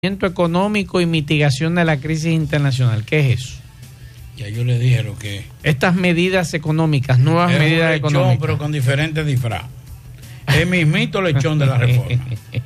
económico y mitigación de la crisis internacional. ¿Qué es eso? Ya yo le dije lo que... Estas medidas económicas, nuevas medidas económicas. Pero con diferentes disfraz. El mismito lechón de la reforma.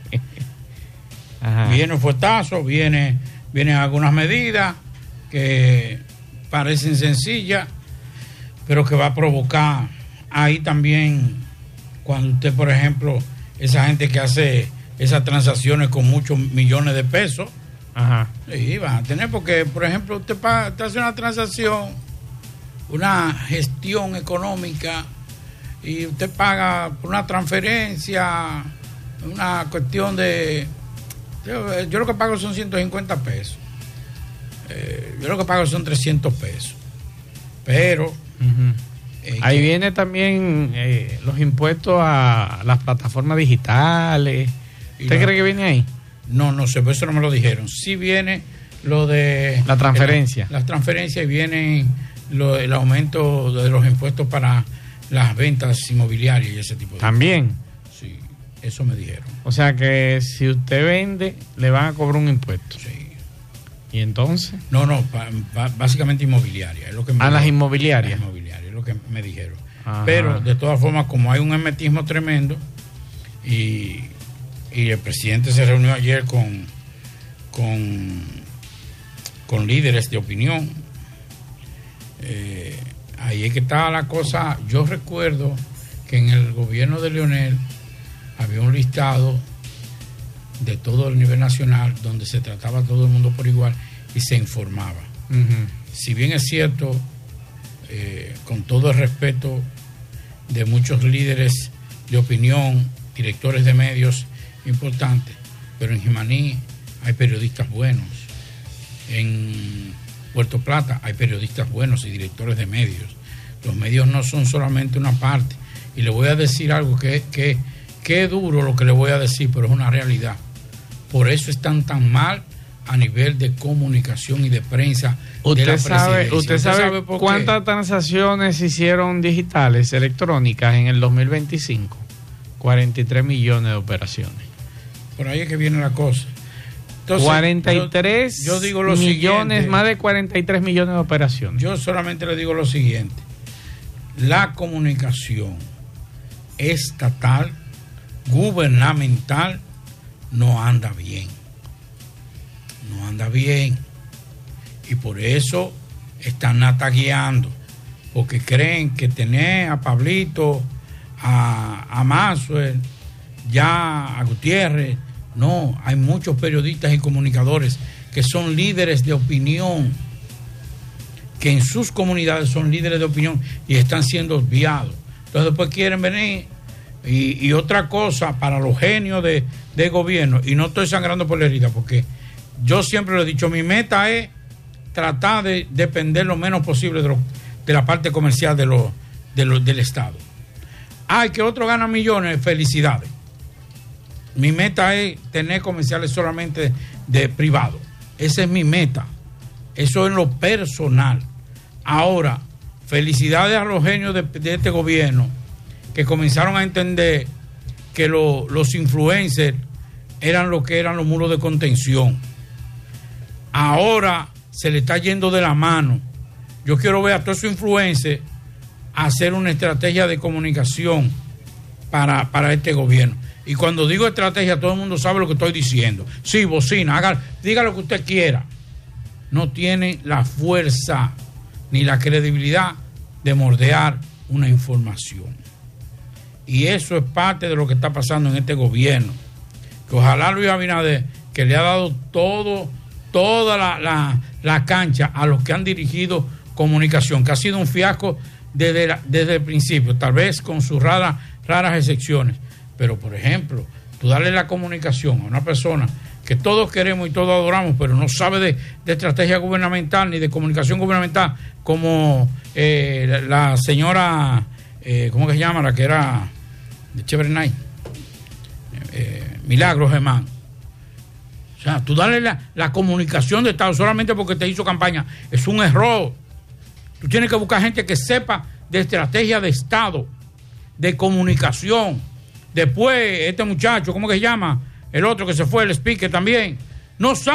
Ajá. Viene un fuetazo, vienen algunas medidas que parecen sencillas, pero que va a provocar ahí también, cuando usted, por ejemplo, esa gente que hace esas transacciones con muchos millones de pesos, Ajá. sí, van a tener, porque, por ejemplo, usted hace una transacción, una gestión económica, y usted paga por una transferencia, una cuestión de... Yo lo que pago son 150 pesos. Yo lo que pago son 300 pesos. Pero... ahí viene también los impuestos a las plataformas digitales. ¿Usted cree que viene ahí? No sé, pues eso no me lo dijeron. Sí viene lo de... La transferencia. Las transferencias, y viene el aumento de los impuestos para las ventas inmobiliarias y ese tipo de cosas. ¿También? Sí, eso me dijeron. O sea que si usted vende, le van a cobrar un impuesto. Sí. ¿Y entonces? No, básicamente inmobiliaria. Es lo que me las dijeron. inmobiliarias. Las inmobiliarias, es lo que me dijeron. Ajá. Pero, de todas formas, como hay un hermetismo tremendo, y el presidente se reunió ayer con líderes de opinión, ahí es que estaba la cosa. Yo recuerdo que en el gobierno de Leonel había un listado de todo el nivel nacional donde se trataba a todo el mundo por igual y se informaba. Uh-huh. Si bien es cierto, con todo el respeto de muchos líderes de opinión, directores de medios importantes, pero en Jimaní hay periodistas buenos, en Puerto Plata hay periodistas buenos y directores de medios. Los medios no son solamente una parte, y le voy a decir algo que es duro lo que le voy a decir, pero es una realidad. Por eso están tan mal a nivel de comunicación y de prensa. ¿Usted sabe cuántas transacciones se hicieron digitales, electrónicas en el 2025? 43 millones de operaciones. Por ahí es que viene la cosa. Entonces, 43 yo digo lo millones, siguiente, más de 43 millones de operaciones. Yo solamente le digo lo siguiente: la comunicación estatal, gubernamental, no anda bien. No anda bien. Y por eso están atagueando, porque creen que tener a Pablito, a Maxwell, ya a Gutiérrez. No, hay muchos periodistas y comunicadores que son líderes de opinión, que en sus comunidades son líderes de opinión y están siendo obviados. Entonces después quieren venir y otra cosa para los genios de gobierno, y no estoy sangrando por la herida, porque yo siempre lo he dicho, mi meta es tratar de depender lo menos posible de la parte comercial del Estado. Ay, que otro gana millones, felicidades. Mi meta es tener comerciales solamente de privado. Esa es mi meta. Eso es lo personal. Ahora, felicidades a los genios de este gobierno que comenzaron a entender que los influencers eran lo que eran los muros de contención. Ahora se le está yendo de la mano. Yo quiero ver a todos esos influencers hacer una estrategia de comunicación para este gobierno. Y cuando digo estrategia, todo el mundo sabe lo que estoy diciendo. Sí, bocina, diga lo que usted quiera. No tiene la fuerza ni la credibilidad de moldear una información. Y eso es parte de lo que está pasando en este gobierno. Que ojalá Luis Abinader, que le ha dado toda la cancha a los que han dirigido comunicación, que ha sido un fiasco desde el principio, tal vez con sus raras excepciones. Pero, por ejemplo, tú darle la comunicación a una persona que todos queremos y todos adoramos, pero no sabe de estrategia gubernamental ni de comunicación gubernamental, como la señora, ¿cómo que se llama? La que era de Chevrolet, Milagros Germán. O sea, tú darle la comunicación de Estado solamente porque te hizo campaña, es un error. Tú tienes que buscar gente que sepa de estrategia de Estado, de comunicación. Después, este muchacho, ¿cómo que se llama? El otro que se fue, el speaker también. no